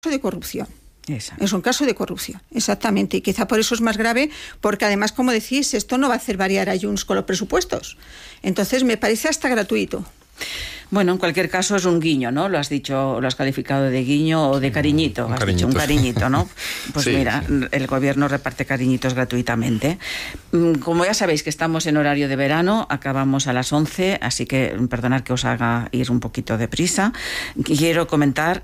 de corrupción. Exacto. Es un caso de corrupción, exactamente. Y quizá por eso es más grave, porque además, como decís, esto no va a hacer variar a Junts con los presupuestos. Entonces, me parece hasta gratuito. Bueno, en cualquier caso es un guiño, ¿no? Lo has dicho, lo has calificado de guiño o de cariñito. Has dicho un cariñito, ¿no? Pues sí, mira, sí. El gobierno reparte cariñitos gratuitamente. Como ya sabéis que estamos en horario de verano, acabamos a las 11, así que perdonad que os haga ir un poquito de prisa. Quiero comentar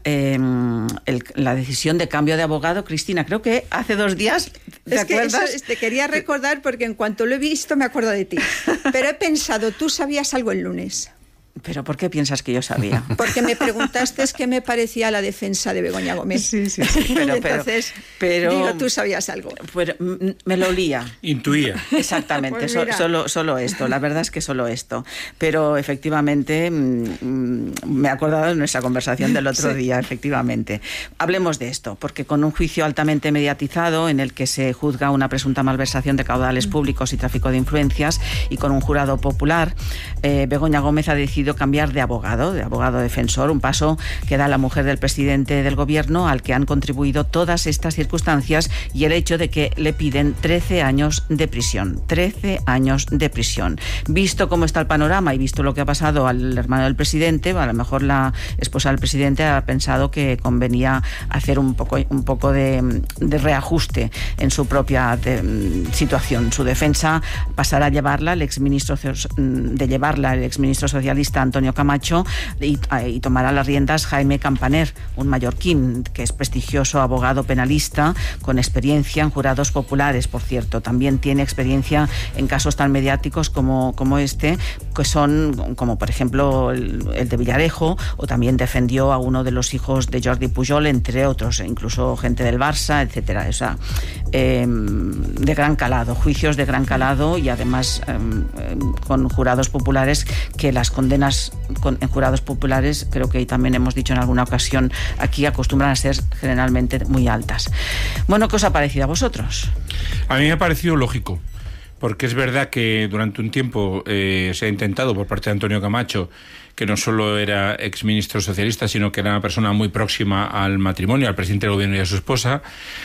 la decisión de cambio de abogado. Cristina, creo que hace 2 días, ¿te acuerdas? Eso te quería recordar porque en cuanto lo he visto me acuerdo de ti. Pero he pensado, tú sabías algo el lunes. ¿Pero por qué piensas que yo sabía? Porque me preguntaste qué me parecía la defensa de Begoña Gómez. Sí. Entonces, digo, tú sabías algo. Pero me lo olía. Intuía. Exactamente, pues solo esto. La verdad es que solo esto. Pero efectivamente, me he acordado de nuestra conversación del otro día, efectivamente. Hablemos de esto, porque con un juicio altamente mediatizado en el que se juzga una presunta malversación de caudales públicos y tráfico de influencias, y con un jurado popular, Begoña Gómez ha decidido cambiar de abogado defensor, un paso que da la mujer del presidente del gobierno, al que han contribuido todas estas circunstancias y el hecho de que le piden 13 años de prisión. 13 años de prisión. Visto cómo está el panorama y visto lo que ha pasado al hermano del presidente, a lo mejor la esposa del presidente ha pensado que convenía hacer un poco de reajuste en su propia situación. Su defensa pasará a llevarla el exministro socialista Antonio Camacho y tomará las riendas Jaime Campaner, un mallorquín que es prestigioso abogado penalista con experiencia en jurados populares, por cierto. También tiene experiencia en casos tan mediáticos como este, que son como por ejemplo el de Villarejo, o también defendió a uno de los hijos de Jordi Pujol, entre otros, incluso gente del Barça, etcétera. O sea, de gran calado, juicios de gran calado, y además con jurados populares, que las condenas en jurados populares, creo que también hemos dicho en alguna ocasión aquí, acostumbran a ser generalmente muy altas. Bueno, ¿qué os ha parecido a vosotros? A mí me ha parecido lógico, porque es verdad que durante un tiempo se ha intentado por parte de Antonio Camacho, que no solo era exministro socialista, sino que era una persona muy próxima al matrimonio, al presidente del gobierno y a su esposa,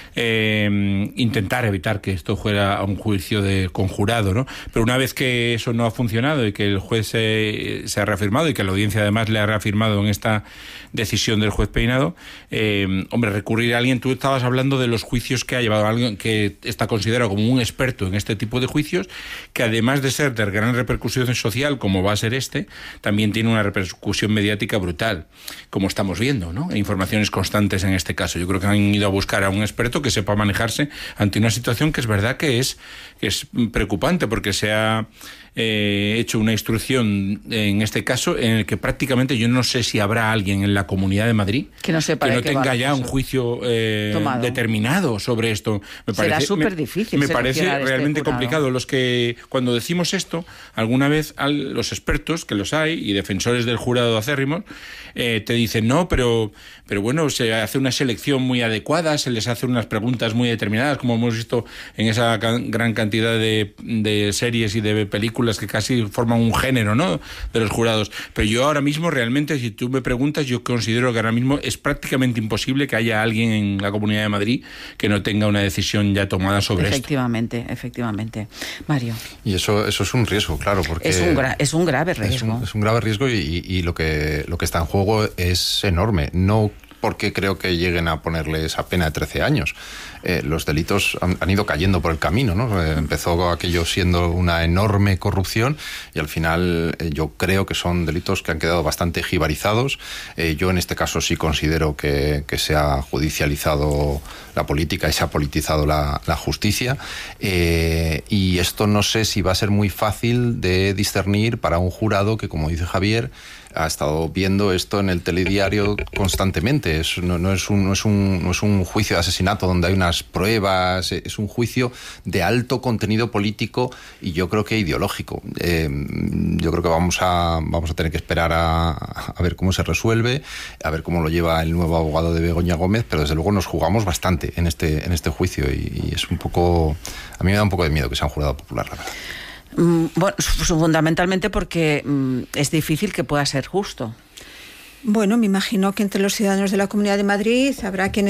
intentar evitar que esto fuera a un juicio de conjurado, ¿no? Pero una vez que eso no ha funcionado y que el juez se ha reafirmado, y que la audiencia además le ha reafirmado en esta decisión del juez Peinado, recurrir a alguien. Tú estabas hablando de los juicios que ha llevado alguien que está considerado como un experto en este tipo de juicios, que además de ser de gran repercusión social, como va a ser este, también tiene una repercusión mediática brutal, como estamos viendo, ¿no? E informaciones constantes en este caso. Yo creo que han ido a buscar a un experto que sepa manejarse ante una situación que es verdad que es preocupante, porque se ha hecho una instrucción en este caso en el que prácticamente yo no sé si habrá alguien en la Comunidad de Madrid que no tenga ya un juicio determinado sobre esto. Será súper difícil. Me parece realmente complicado. Los que, cuando decimos esto, alguna vez los expertos, que los hay, y defensores del jurado acérrimos, te dicen, no, pero bueno, se hace una selección muy adecuada, se les hace unas preguntas muy determinadas, como hemos visto en esa gran cantidad de series y de películas que casi forman un género, ¿no?, de los jurados. Pero yo ahora mismo, realmente, si tú me preguntas, yo considero que ahora mismo es prácticamente imposible que haya alguien en la Comunidad de Madrid que no tenga una decisión ya tomada sobre esto. Efectivamente. Mario. Y eso es un riesgo, claro, porque es un grave riesgo. Es un grave riesgo, y lo que está en juego es enorme. No porque creo que lleguen a ponerle esa pena de 13 años. Los delitos han ido cayendo por el camino, ¿no? Empezó aquello siendo una enorme corrupción, y al final yo creo que son delitos que han quedado bastante jibarizados. Yo en este caso sí considero que se ha judicializado la política y se ha politizado la justicia, y esto no sé si va a ser muy fácil de discernir para un jurado que, como dice Javier, ha estado viendo esto en el telediario constantemente. No es un juicio de asesinato donde hay unas pruebas, es un juicio de alto contenido político y yo creo que ideológico. Yo creo que vamos a tener que esperar a ver cómo se resuelve, a ver cómo lo lleva el nuevo abogado de Begoña Gómez, pero desde luego nos jugamos bastante en este juicio, y es un poco... A mí me da un poco de miedo que sea un jurado popular, la verdad. Bueno, fundamentalmente porque es difícil que pueda ser justo. Bueno, me imagino que entre los ciudadanos de la Comunidad de Madrid habrá quien